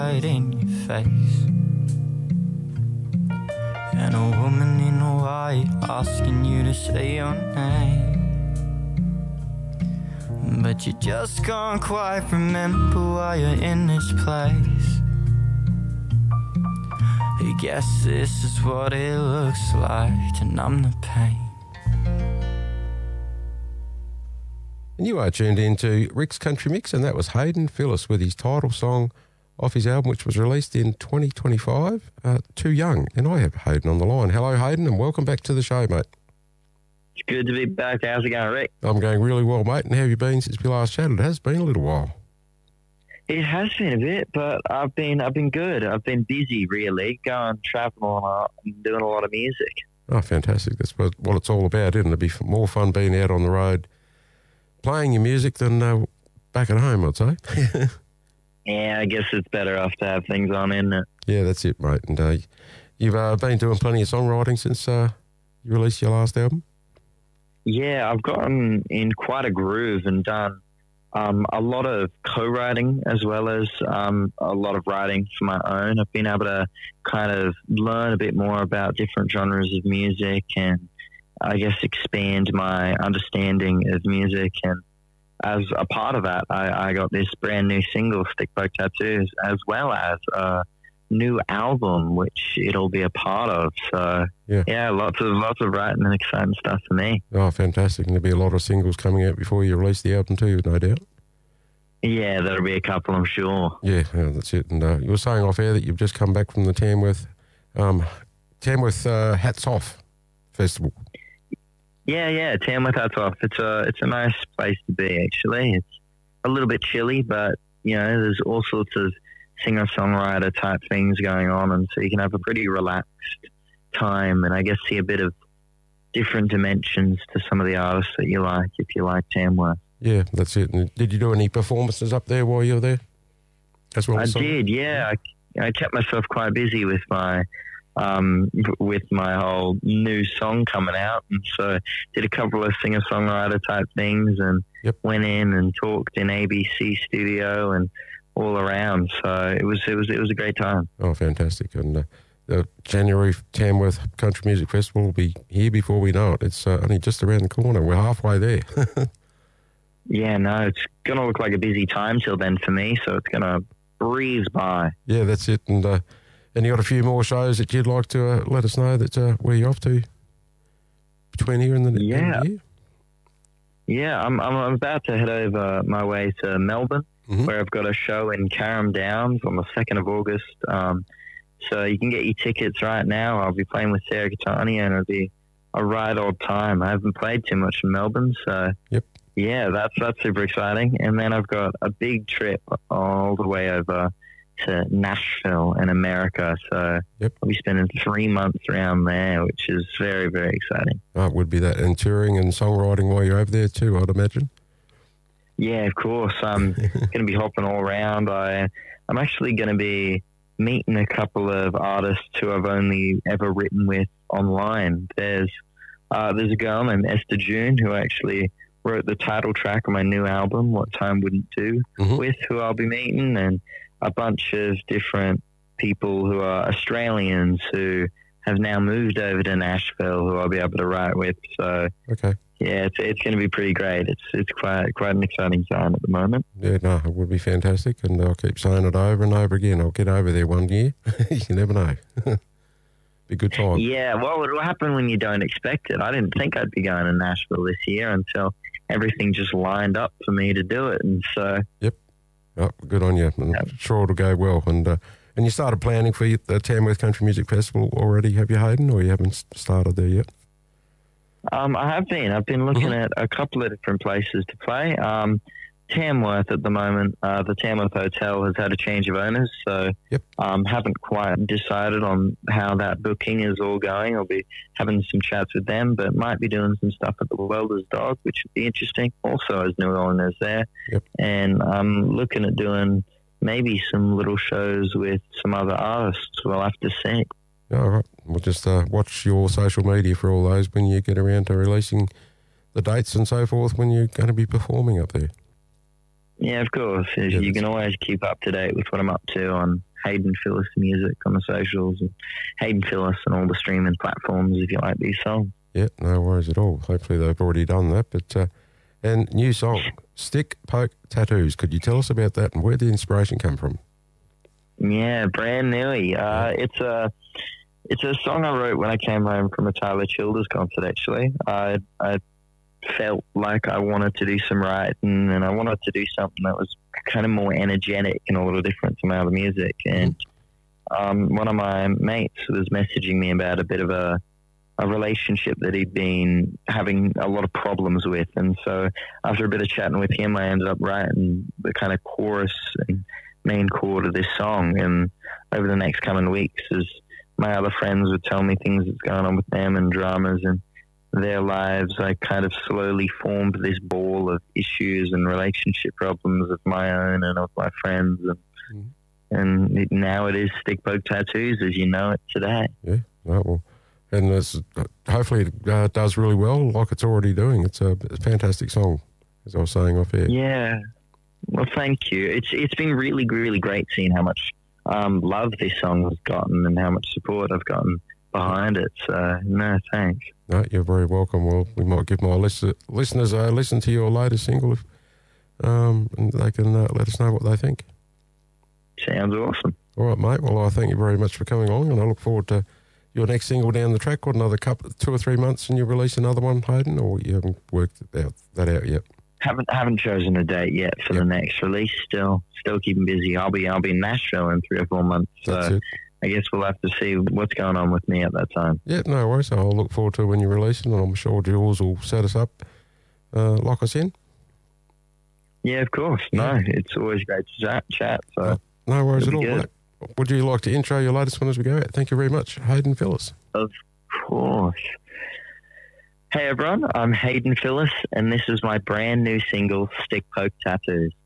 right in your face. And a woman in white asking you to say your name, but you just can't quite remember why you're in this place. I guess this is what it looks like to numb the pain. And you are tuned into Rick's Country Mix, and that was Hayden Phillis with his title song off his album, which was released in 2025, Too Young. And I have Hayden on the line. Hello, Hayden, and welcome back to the show, mate. It's good to be back. How's it going, Rick? I'm going really well, mate. And how have you been since we last chatted? It has been a little while. It has been a bit, but I've been good. I've been busy, really, going traveling a lot and doing a lot of music. Oh, fantastic. That's what it's all about, isn't it? It'd be more fun being out on the road playing your music than back at home, I'd say. Yeah, I guess it's better off to have things on, isn't it? Yeah, that's it, mate. And you've been doing plenty of songwriting since you released your last album? Yeah, I've gotten in quite a groove and done a lot of co-writing as well as a lot of writing for my own. I've been able to kind of learn a bit more about different genres of music and I guess expand my understanding of music. And as a part of that, I got this brand new single, Stick Poke Tattoos, as well as a new album, which it'll be a part of. So yeah, lots of writing and exciting stuff for me. Oh, fantastic. And there'll be a lot of singles coming out before you release the album too, no doubt. Yeah, there'll be a couple, I'm sure. Yeah, that's it. And you were saying off air that you've just come back from the Tamworth Hats Off Festival. Yeah, Tamworth Hats Off. It's a nice place to be, actually. It's a little bit chilly, but, you know, there's all sorts of singer-songwriter type things going on, and so you can have a pretty relaxed time and I guess see a bit of different dimensions to some of the artists that you like, if you like Tamworth. Yeah, that's it. And did you do any performances up there while you were there? As well, I did, yeah. I kept myself quite busy with my whole new song coming out, and so did a couple of singer-songwriter type things and went in and talked in ABC studio and all around. So it was a great time. Oh, fantastic. And the January Tamworth Country Music Festival will be here before we know it. It's only just around the corner. We're halfway there. Yeah, no, it's going to look like a busy time till then for me, so it's going to breeze by. Yeah, that's it. And you got a few more shows that you'd like to let us know that where you're off to between here and the year? Yeah, I'm about to head over my way to Melbourne, where I've got a show in Carrum Downs on the 2nd of August. So you can get your tickets right now. I'll be playing with Sarah Catania, and it'll be a right old time. I haven't played too much in Melbourne, so yeah, that's super exciting. And then I've got a big trip all the way over to Nashville in America. So I'll be spending 3 months around there, which is very, very exciting. Oh, it would be that. And touring and songwriting while you're over there too, I'd imagine. Yeah, of course. I'm going to be hopping all around. I'm actually going to be meeting a couple of artists who I've only ever written with online. There's a girl named Esther June who actually wrote the title track of my new album, What Time Wouldn't Do, with who I'll be meeting, and a bunch of different people who are Australians who have now moved over to Nashville who I'll be able to write with. So yeah, it's going to be pretty great. It's quite an exciting time at the moment. Yeah, no, it would be fantastic, and I'll keep saying it over and over again. I'll get over there one year. You never know. Be a good time. Yeah, well, it'll happen when you don't expect it. I didn't think I'd be going to Nashville this year until everything just lined up for me to do it, and so oh, good on you. I'm sure it'll go well. And you started planning for the Tamworth Country Music Festival already, have you, Hayden, or you haven't started there yet? I have been. I've been looking at a couple of different places to play. Tamworth at the moment, the Tamworth Hotel has had a change of owners, so haven't quite decided on how that booking is all going. I'll be having some chats with them, but might be doing some stuff at the Welder's Dog, which would be interesting, also as new owners there. And I'm looking at doing maybe some little shows with some other artists. We'll have to see. All right. We'll just watch your social media for all those when you get around to releasing the dates and so forth when you're going to be performing up there. Yeah, of course. You can always keep up to date with what I'm up to on Hayden Phillis Music on the socials, and Hayden Phillis on all the streaming platforms if you like these songs. Yeah, no worries at all. Hopefully they've already done that. But and new song, Stick Poke Tattoos. Could you tell us about that and where did the inspiration come from? Yeah, brand new. It's a song I wrote when I came home from a Tyler Childers concert, actually. I felt like I wanted to do some writing, and I wanted to do something that was kind of more energetic and a little different to my other music. And one of my mates was messaging me about a bit of a relationship that he'd been having a lot of problems with. And so after a bit of chatting with him, I ended up writing the kind of chorus and main chord of this song. And over the next coming weeks, as my other friends would tell me things that's going on with them and dramas and their lives, I kind of slowly formed this ball of issues and relationship problems of my own and of my friends. And now it is Stick Poke Tattoos as you know it today. Yeah, right, well, and it's, hopefully it does really well like it's already doing. It's a fantastic song, as I was saying off air. Yeah. Well, thank you. It's been really, really great seeing how much love this song has gotten and how much support I've gotten behind it. So, no, thanks. No, you're very welcome. Well, we might give my listeners a listen to your latest single and they can let us know what they think. Sounds awesome. All right, mate. Well, I thank you very much for coming along, and I look forward to your next single down the track. What, another 2 or 3 months and you release another one, Hayden, or you haven't worked that out yet? Haven't chosen a date yet for the next release. Still keeping busy. I'll be in Nashville in 3 or 4 months. That's so it. I guess we'll have to see what's going on with me at that time. Yeah, no worries. I'll look forward to when you release it, and I'm sure Jules will set us up, lock us in. Yeah, of course. No, it's always great to chat. So no worries at all, good. mate. Would you like to intro your latest one as we go out? Thank you very much, Hayden Phillis. Of course. Hey everyone, I'm Hayden Phillis, and this is my brand new single, Stick Poke Tattoos.